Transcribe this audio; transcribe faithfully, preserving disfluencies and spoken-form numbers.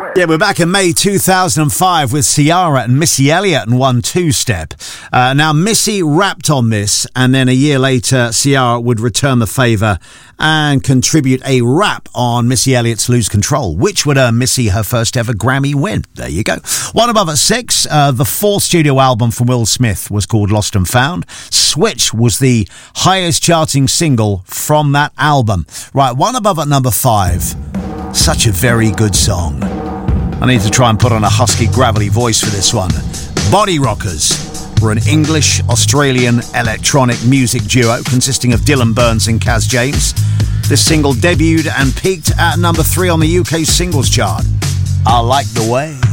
Yeah, we're back in May two thousand five with Ciara and Missy Elliott and One Two Step. Uh, now, Missy rapped on this, and then a year later, Ciara would return the favour and contribute a rap on Missy Elliott's Lose Control, which would earn Missy her first ever Grammy win. There you go. One above at six, uh, the fourth studio album from Will Smith was called Lost and Found. Switch was the highest charting single from that album. Right, one above at number five. Such a very good song. I need to try and put on a husky, gravelly voice for this one. Body Rockers were an English-Australian electronic music duo consisting of Dylan Burns and Kaz James. This single debuted and peaked at number three on the U K singles chart. I Like the Way.